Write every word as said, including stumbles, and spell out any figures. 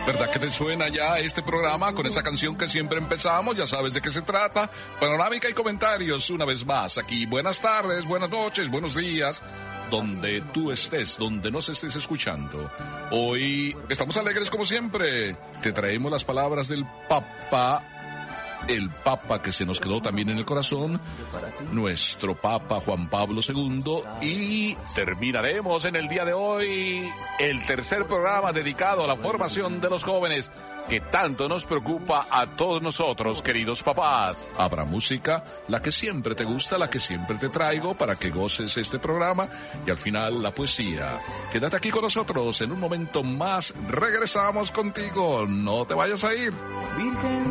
¿Verdad que te suena ya este programa con esa canción que siempre empezamos? Ya sabes de qué se trata. Panorámica y comentarios una vez más aquí. Buenas tardes, buenas noches, buenos días, donde tú estés, donde nos estés escuchando. Hoy estamos alegres como siempre. Te traemos las palabras del Papa, el Papa que se nos quedó también en el corazón, nuestro Papa Juan Pablo segundo, y terminaremos en el día de hoy el tercer programa dedicado a la formación de los jóvenes, que tanto nos preocupa a todos nosotros, queridos papás. Habrá música, la que siempre te gusta, la que siempre te traigo, para que goces este programa, y al final la poesía. Quédate aquí con nosotros, en un momento más regresamos contigo, no te vayas a ir. Virgen